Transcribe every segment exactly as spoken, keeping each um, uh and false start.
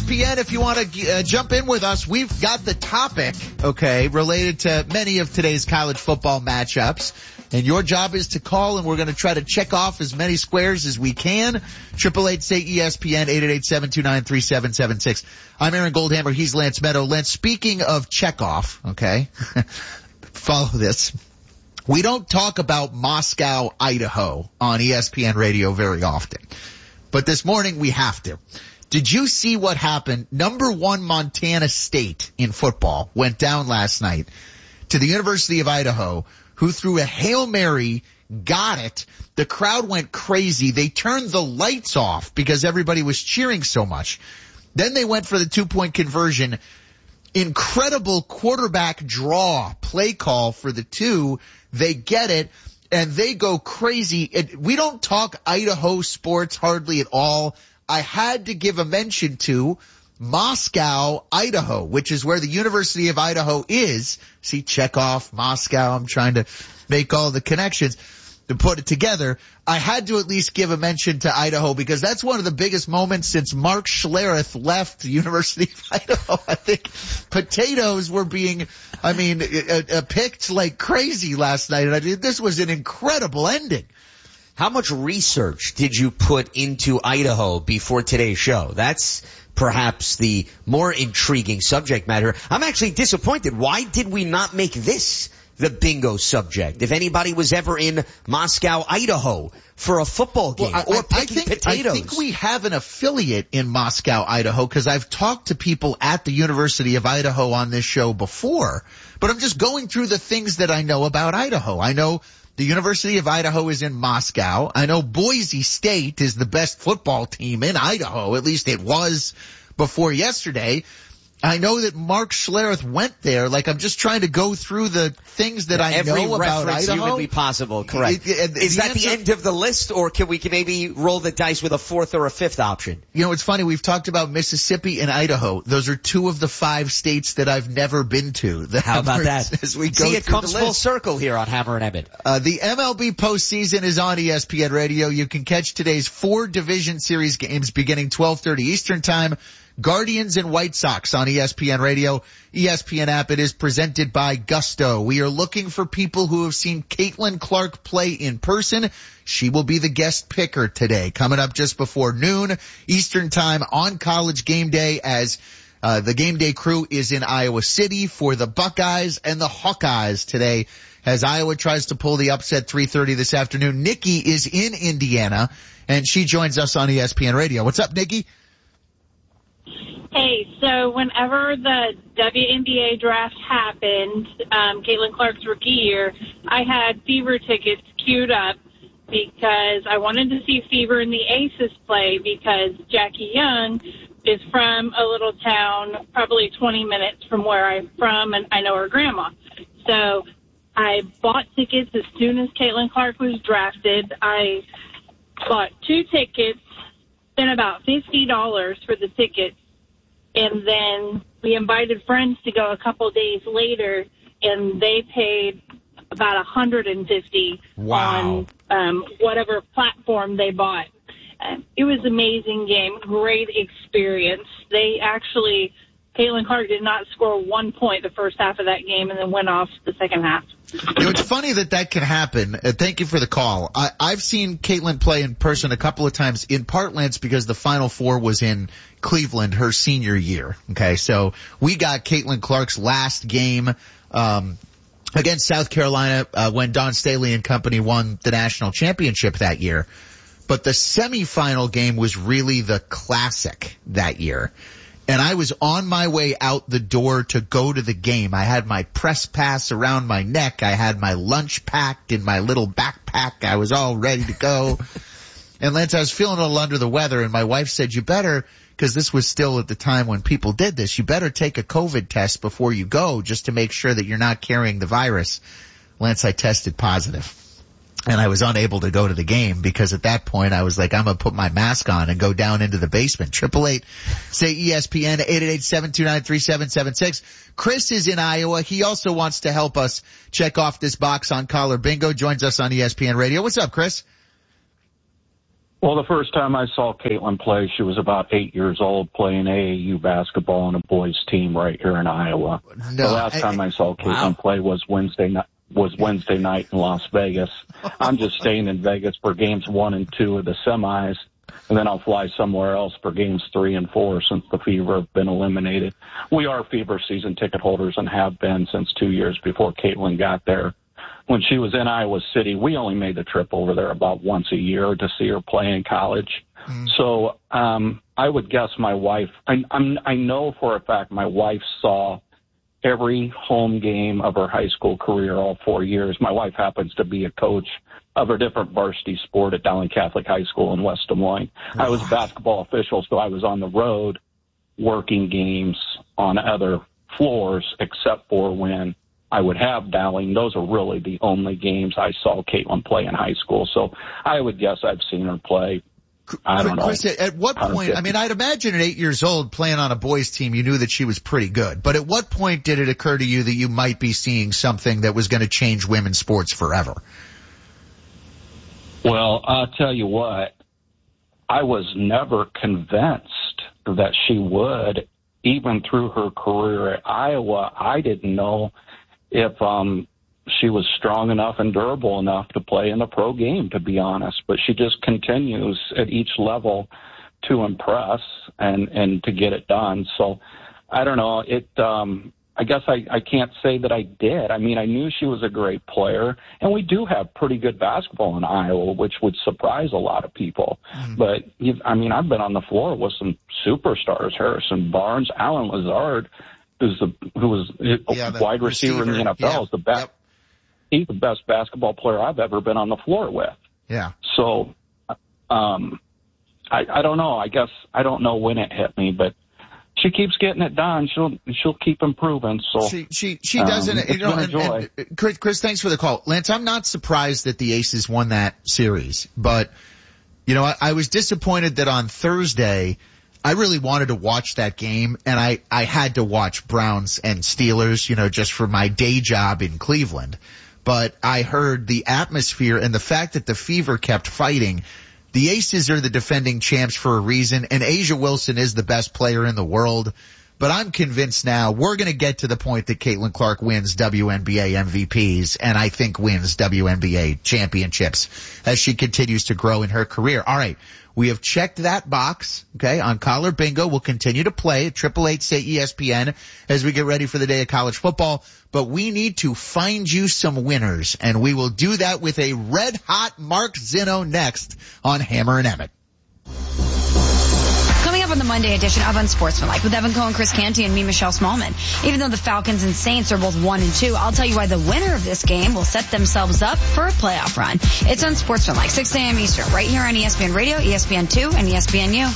P N, if you want to uh, jump in with us, we've got the topic, okay, related to many of today's college football matchups. And your job is to call, and we're going to try to check off as many squares as we can. Triple eight say E S P N, eight eight eight, seven two nine, three seven seven six. I'm Aaron Goldhammer. He's Lance Meadow. Lance, speaking of check off, okay, follow this. We don't talk about Moscow, Idaho on E S P N radio very often, but this morning we have to. Did you see what happened? Number one Montana State in football went down last night to the University of Idaho, who threw a Hail Mary, got it. The crowd went crazy. They turned the lights off because everybody was cheering so much. Then they went for the two-point conversion. Incredible quarterback draw play call for the two. They get it, and they go crazy. It, we don't talk Idaho sports hardly at all. I had to give a mention to Moscow, Idaho, which is where the University of Idaho is. See, check off Moscow. I'm trying to make all the connections to put it together. I had to at least give a mention to Idaho because that's one of the biggest moments since Mark Schlereth left the University of Idaho. I think potatoes were being, I mean, uh, uh, picked like crazy last night. And I mean, this was an incredible ending. How much research did you put into Idaho before today's show? That's perhaps the more intriguing subject matter. I'm actually disappointed. Why did we not make this the bingo subject? If anybody was ever in Moscow, Idaho for a football game well, I, or picking I think, potatoes. I think we have an affiliate in Moscow, Idaho, because I've talked to people at the University of Idaho on this show before. But I'm just going through the things that I know about Idaho. I know the University of Idaho is in Moscow. I know Boise State is the best football team in Idaho. At least it was before yesterday. I know that Mark Schlereth went there. Like, I'm just trying to go through the things that I Every know about reference Idaho. humanly possible, correct. It, it, is the that answer, the end of the list, or can we can maybe roll the dice with a fourth or a fifth option? You know, it's funny. We've talked about Mississippi and Idaho. Those are two of the five states that I've never been to. The How about that? As we go See, it through comes the full list. circle here on Hammer and Emmett. Uh, the M L B postseason is on E S P N Radio. You can catch today's four division series games beginning twelve thirty Eastern Time. Guardians and White Sox on E S P N Radio, E S P N app. It is presented by Gusto. We are looking for people who have seen Caitlin Clark play in person. She will be the guest picker today, coming up just before noon Eastern Time on College Game Day, as uh, the Game Day crew is in Iowa City for the Buckeyes and the Hawkeyes today, as Iowa tries to pull the upset three thirty this afternoon. Nikki is in Indiana, and she joins us on E S P N Radio. What's up, Nikki? Hey, so whenever the W N B A draft happened, um, Caitlin Clark's rookie year, I had Fever tickets queued up because I wanted to see Fever and the Aces play because Jackie Young is from a little town probably twenty minutes from where I'm from, and I know her grandma. So I bought tickets as soon as Caitlin Clark was drafted. I bought two tickets, spent about fifty dollars for the tickets, and then we invited friends to go a couple days later, and they paid about one hundred fifty dollars wow. on um, whatever platform they bought. Uh, it was an amazing game, great experience. They actually, Caitlin Clark did not score one point the first half of that game and then went off the second half. You know, it's funny that that can happen. Uh, thank you for the call. I, I've seen Caitlin play in person a couple of times, in part, Lance, because the Final Four was in Cleveland her senior year. Okay, so we got Caitlin Clark's last game um against South Carolina uh, when Don Staley and company won the national championship that year. But the semifinal game was really the classic that year. And I was on my way out the door to go to the game. I had my press pass around my neck. I had my lunch packed in my little backpack. I was all ready to go. And Lance, I was feeling a little under the weather, and my wife said, you better, because this was still at the time when people did this, you better take a COVID test before you go just to make sure that you're not carrying the virus. Lance, I tested positive. And I was unable to go to the game because at that point I was like, I'm going to put my mask on and go down into the basement. Triple eight, say E S P N, eight eight eight, seven two nine, three seven seven six. Chris is in Iowa. He also wants to help us check off this box on Collar Bingo. Joins us on E S P N Radio. What's up, Chris? Well, the first time I saw Caitlin play, she was about eight years old playing A A U basketball on a boys team right here in Iowa. No, the last I, time I saw Caitlin wow. play was Wednesday night. was Wednesday night in Las Vegas. I'm just staying in Vegas for games one and two of the semis, and then I'll fly somewhere else for games three and four since the Fever have been eliminated. We are Fever season ticket holders and have been since two years before Caitlin got there. When she was in Iowa City, we only made the trip over there about once a year to see her play in college. Mm. So um, I would guess my wife, I, I'm, I know for a fact my wife saw every home game of her high school career, all four years. My wife happens to be a coach of a different varsity sport at Dowling Catholic High School in West Des Moines. Wow. I was a basketball official, so I was on the road working games on other floors, except for when I would have Dowling. Those are really the only games I saw Caitlin play in high school. So I would guess I've seen her play. I don't know. Chris, at what point, I mean, I'd imagine at eight years old playing on a boys team, you knew that she was pretty good. But at what point did it occur to you that you might be seeing something that was going to change women's sports forever? Well, I'll tell you what, I was never convinced that she would, even through her career at Iowa. I didn't know if um she was strong enough and durable enough to play in the pro game, to be honest. But she just continues at each level to impress and, and to get it done. So I don't know. It, um, I guess I, I can't say that I did. I mean, I knew she was a great player, and we do have pretty good basketball in Iowa, which would surprise a lot of people. Mm-hmm. But, I mean, I've been on the floor with some superstars, Harrison Barnes, Alan Lazard, who's the, who was a yeah, wide receiver, receiver in the N F L, yeah. is the best. Yep. He's the best basketball player I've ever been on the floor with. Yeah. So, um, I, I don't know. I guess I don't know when it hit me, but she keeps getting it done. She'll she'll keep improving. So she she she doesn't. Um, you know, and, and, Chris, Chris, thanks for the call, Lance. I'm not surprised that the Aces won that series, but you know, I, I was disappointed that on Thursday I really wanted to watch that game, and I I had to watch Browns and Steelers, you know, just for my day job in Cleveland. But I heard the atmosphere and the fact that the Fever kept fighting. The Aces are the defending champs for a reason, and A'ja Wilson is the best player in the world. But I'm convinced now we're going to get to the point that Caitlin Clark wins W N B A M V Ps, and I think wins W N B A championships as she continues to grow in her career. All right. We have checked that box, okay, on Collar Bingo. We'll continue to play at triple eight say E S P N as we get ready for the day of college football. But we need to find you some winners, and we will do that with a red-hot Mark Zinno next on Hammer and Emmett. Coming up on the Monday edition of Unsportsmanlike with Evan Cohen, Chris Canty, and me, Michelle Smallman. Even though the Falcons and Saints are both one and two, I'll tell you why the winner of this game will set themselves up for a playoff run. It's Unsportsmanlike, six a.m. Eastern, right here on E S P N Radio, E S P N two, and E S P N U.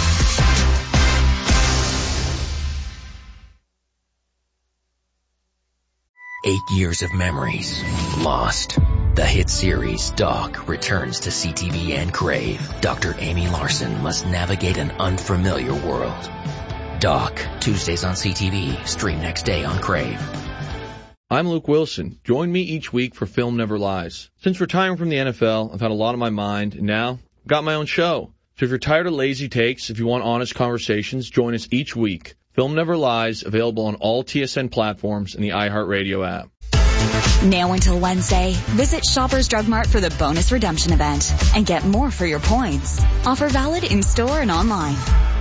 Eight years of memories lost. The hit series Doc returns to C T V and Crave. Doctor Amy Larson must navigate an unfamiliar world. Doc, Tuesdays on C T V, stream next day on Crave. I'm Luke Wilson. Join me each week for Film Never Lies. Since retiring from the N F L, I've had a lot on my mind, and now I've got my own show. So if you're tired of lazy takes, if you want honest conversations, join us each week. Film Never Lies, available on all T S N platforms and the iHeartRadio app. Now until Wednesday, visit Shoppers Drug Mart for the bonus redemption event and get more for your points. Offer valid in-store and online.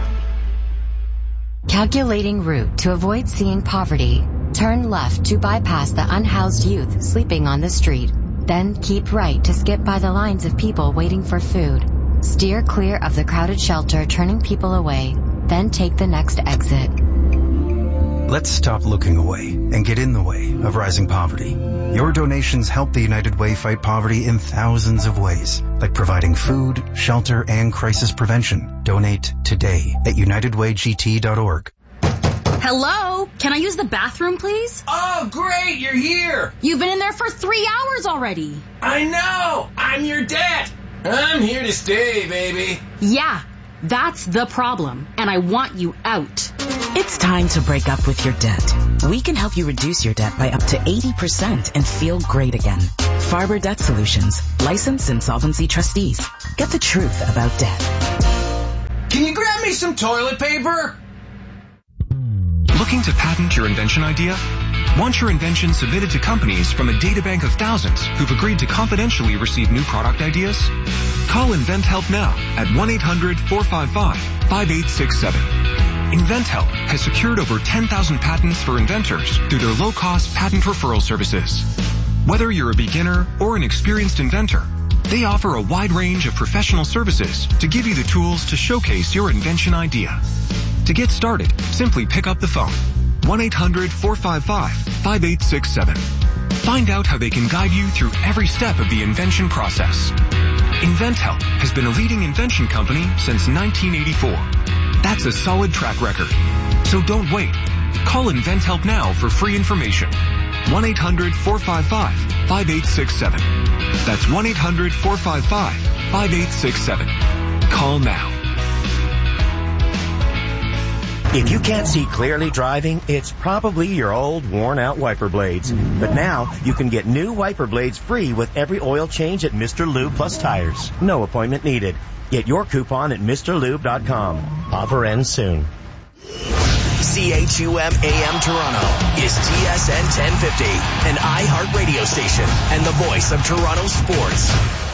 Calculating route to avoid seeing poverty. Turn left to bypass the unhoused youth sleeping on the street. Then keep right to skip by the lines of people waiting for food. Steer clear of the crowded shelter turning people away. Then take the next exit. Let's stop looking away and get in the way of rising poverty. Your donations help the United Way fight poverty in thousands of ways, like providing food, shelter, and crisis prevention. Donate today at united way g t dot org. Hello? Can I use the bathroom, please? Oh, great, you're here. You've been in there for three hours already. I know. I'm your dad. I'm here to stay, baby. Yeah. That's the problem, and I want you out. It's time to break up with your debt. We can help you reduce your debt by up to eighty percent and feel great again. Farber Debt Solutions, licensed insolvency trustees. Get the truth about debt. Can you grab me some toilet paper? Looking to patent your invention idea? Want your invention submitted to companies from a databank of thousands who've agreed to confidentially receive new product ideas? Call InventHelp now at one eight hundred four five five five eight six seven. InventHelp has secured over ten thousand patents for inventors through their low-cost patent referral services. Whether you're a beginner or an experienced inventor, they offer a wide range of professional services to give you the tools to showcase your invention idea. To get started, simply pick up the phone. one eight hundred four five five five eight six seven. Find out how they can guide you through every step of the invention process. InventHelp has been a leading invention company since nineteen eighty-four. That's a solid track record. So don't wait. Call InventHelp now for free information. one eight hundred four five five five eight six seven. That's one eight hundred four five five five eight six seven. Call now. If you can't see clearly driving, it's probably your old worn-out wiper blades. But now, you can get new wiper blades free with every oil change at Mister Lube Plus Tires. No appointment needed. Get your coupon at Mr Lube dot com. Offer ends soon. C H U M A M Toronto is T S N ten fifty, an iHeart radio station and the voice of Toronto sports.